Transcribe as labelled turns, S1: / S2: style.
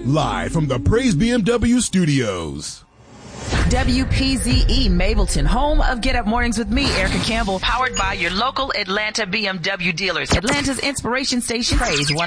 S1: Live from the Praise BMW studios.
S2: WPZE Mableton, home of Get Up Mornings with me, Erica Campbell, powered by your local Atlanta BMW dealers. Atlanta's inspiration station, Praise